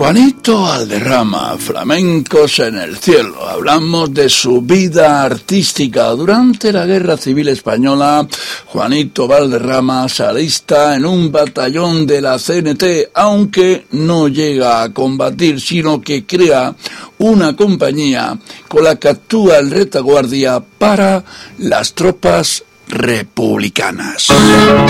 Juanito Valderrama, Flamencos en el cielo. Hablamos de su vida artística. Durante la Guerra Civil Española, Juanito Valderrama se alista en un batallón de la CNT, aunque no llega a combatir, sino que crea una compañía con la que actúa en retaguardia para las tropas republicanas.